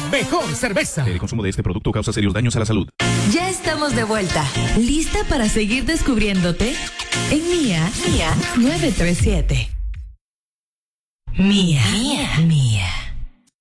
mejor cerveza. El consumo de este producto causa serios daños a la salud. Ya estamos de vuelta. ¿Lista para seguir descubriéndote? En Mía 937. Mía.